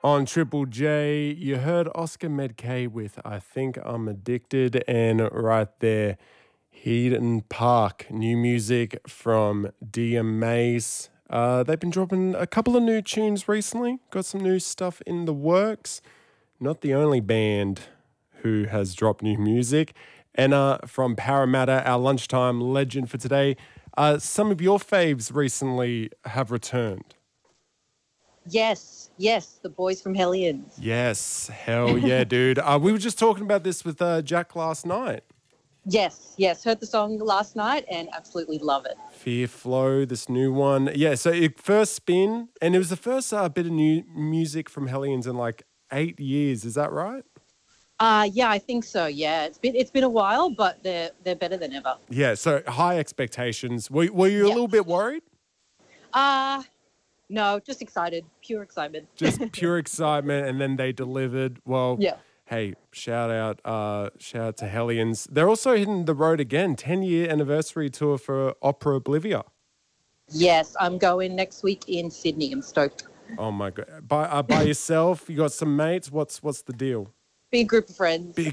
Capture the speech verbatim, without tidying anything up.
On Triple J, you heard Oscar Medkay with I Think I'm Addicted, and right there, Heaton Park, new music from D M Mace. Uh, they've been dropping a couple of new tunes recently, got some new stuff in the works. Not the only band who has dropped new music. Anna from Parramatta, our lunchtime legend for today. Uh, some of your faves recently have returned. Yes, yes, the boys from Hellions. Yes, hell yeah, dude. Uh, we were just talking about this with uh, Jack last night. Yes, yes, heard the song last night and absolutely love it. Fear Flow, this new one. Yeah, so it first spin, and it was the first uh, bit of new music from Hellions in like eight years. Is that right? Uh yeah, I think so. Yeah, it's been it's been a while, but they're they're better than ever. Yeah, so high expectations. Were, were you a Yeah. little bit worried? Uh no, just excited, pure excitement. Just pure excitement, and then they delivered. Well, Yeah. hey, shout out, uh, shout out to Hellions. They're also hitting the road again. ten year anniversary tour for Opera Oblivia. Yes, I'm going next week in Sydney. I'm stoked. Oh my god! By uh, by yourself? You got some mates? What's what's the deal? Big group of friends. Big